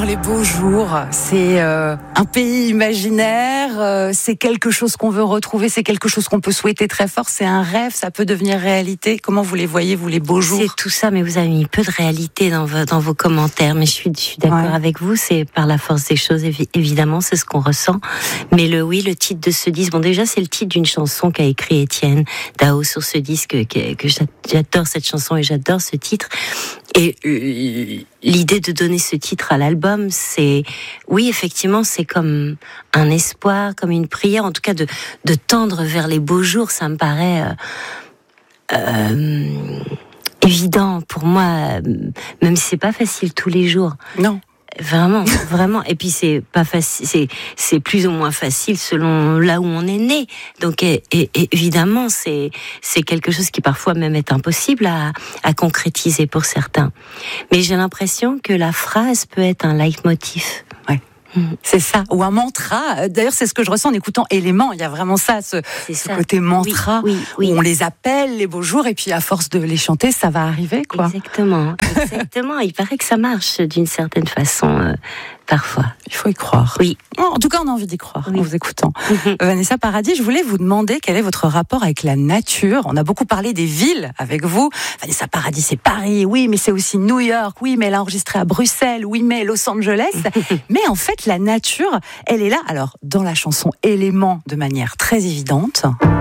les beaux jours, c'est un pays imaginaire, c'est quelque chose qu'on veut retrouver, c'est quelque chose qu'on peut souhaiter très fort, c'est un rêve, ça peut devenir réalité. Comment vous les voyez, vous, les beaux jours? C'est tout ça, mais vous avez mis peu de réalité dans vos commentaires, mais je suis d'accord avec vous, c'est par la force des choses, évidemment, c'est ce qu'on ressent. Mais le titre de ce disque, bon déjà c'est le titre d'une chanson qu'a écrit Étienne Dao sur ce disque, que j'adore cette chanson et j'adore ce titre. Et l'idée de donner ce titre à l'album, c'est, oui, effectivement, c'est comme un espoir, comme une prière, en tout cas de tendre vers les beaux jours, ça me paraît évident pour moi, même si c'est pas facile tous les jours. Non. Vraiment, vraiment. Et puis c'est pas facile, c'est plus ou moins facile selon là où on est né. Donc et évidemment, c'est quelque chose qui parfois même est impossible à concrétiser pour certains. Mais j'ai l'impression que la phrase peut être un leitmotiv. Ouais. C'est ça, ou un mantra. D'ailleurs, c'est ce que je ressens en écoutant Éléments. Il y a vraiment ça, ce côté mantra, oui. où on les appelle les beaux jours, et puis à force de les chanter, ça va arriver, quoi. Exactement. Il paraît que ça marche d'une certaine façon, parfois. Il faut y croire. Oui. En tout cas, on a envie d'y croire en vous écoutant. Vanessa Paradis, je voulais vous demander quel est votre rapport avec la nature. On a beaucoup parlé des villes avec vous. Vanessa Paradis, c'est Paris, oui, mais c'est aussi New York, oui, mais elle a enregistré à Bruxelles, oui, mais Los Angeles. Mais en fait, la nature, elle est là. Alors, dans la chanson Éléments, de manière très évidente.